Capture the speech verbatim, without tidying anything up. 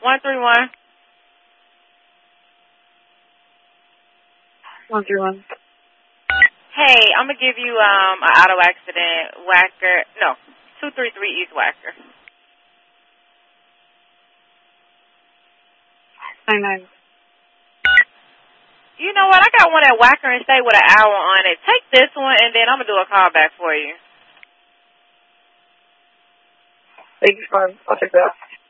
One three one. One three one. Hey, I'm gonna give you um an auto accident, Wacker. No, two three three East Wacker. Nine nine. You know what? I got one at Wacker and State with an hour on it. Take this one, and then I'm gonna do a call back for you. Thank you, I'll take that.